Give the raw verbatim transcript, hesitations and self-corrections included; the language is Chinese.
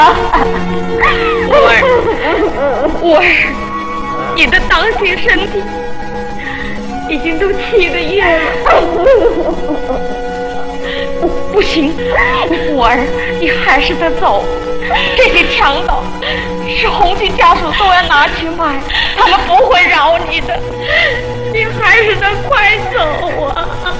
五儿，五儿，你的当心身体，已经都七个月了。不行，五儿，你还是得走。这些强盗是红军家属都要拿去卖，他们不会饶你的，你还是得快走啊！